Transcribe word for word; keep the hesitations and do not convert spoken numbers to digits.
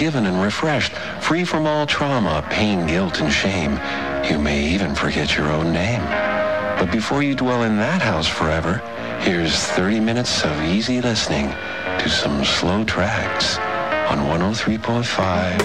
forgiven and refreshed, free from all trauma, pain, guilt, and shame. You may even forget your own name. But before you dwell in that house forever, here's thirty minutes of easy listening to some slow tracks on one oh three point five